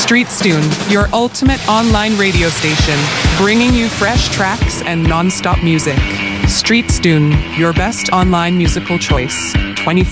StreetStune, your ultimate online radio station, bringing you fresh tracks and non-stop music. StreetStune, your best online musical choice. 24